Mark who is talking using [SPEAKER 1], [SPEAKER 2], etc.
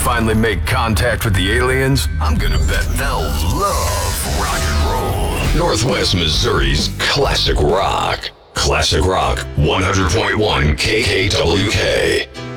[SPEAKER 1] finally make contact with the aliens, I'm gonna bet they'll love rock and roll.
[SPEAKER 2] Northwest Missouri's classic rock. Classic Rock 100.1 KKWK.